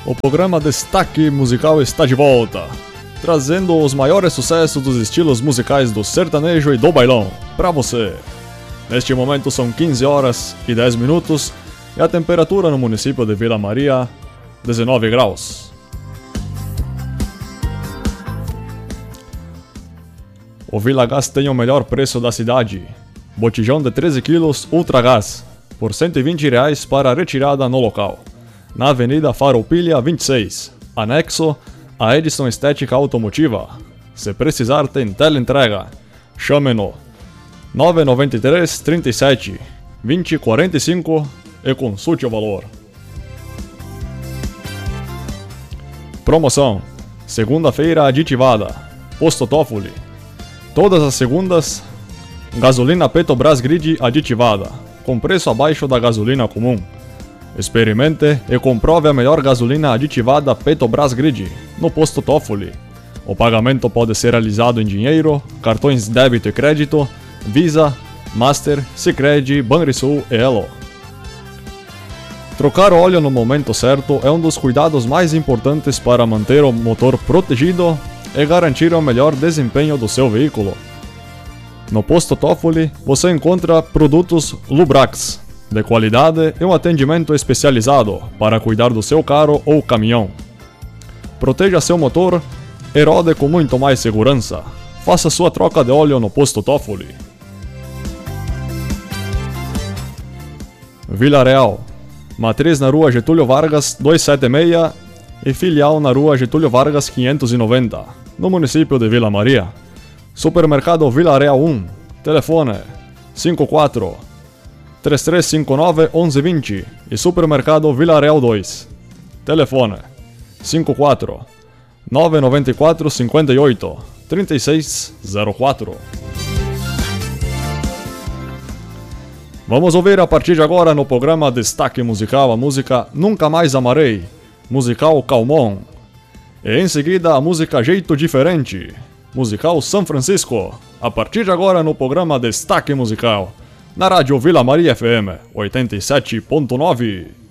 O programa Destaque Musical está de volta, trazendo os maiores sucessos dos estilos musicais do sertanejo e do bailão para você. Neste momento são 15 horas e 10 minutos e a temperatura no município de Vila Maria, 19 graus. O Vila Gás tem o melhor preço da cidade. Botijão de 13 kg Ultra Gás, por R$ 120 para retirada no local. Na Avenida Farroupilha 26, anexo à Edson Estética Automotiva. Se precisar, tem teleentrega. Chame-no 993 37 20 45 e consulte o valor. Promoção: segunda-feira aditivada, Posto Toffoli. Todas as segundas, gasolina Petrobras Grid aditivada, com preço abaixo da gasolina comum. Experimente e comprove a melhor gasolina aditivada Petrobras Grid no Posto Toffoli. O pagamento pode ser realizado em dinheiro, cartões débito e crédito, Visa, Master, Sicredi, Banrisul e Elo. Trocar óleo no momento certo é um dos cuidados mais importantes para manter o motor protegido e garantir o melhor desempenho do seu veículo. No Posto Toffoli você encontra produtos Lubrax de qualidade e um atendimento especializado para cuidar do seu carro ou caminhão. Proteja seu motor e rode com muito mais segurança. Faça sua troca de óleo no Posto Toffoli. Vila Real, matriz na rua Getúlio Vargas 276 e filial na rua Getúlio Vargas 590, no município de Vila Maria. Supermercado Vila Real 1, telefone 54 3359 1120 e Supermercado Vila Real 2, telefone 54 994 58 3604. Vamos ouvir a partir de agora no programa Destaque Musical a música Nunca Mais Amarei, musical Calmon. E em seguida a música Jeito Diferente, musical São Francisco, a partir de agora no programa Destaque Musical, na Rádio Vila Maria FM 87.9.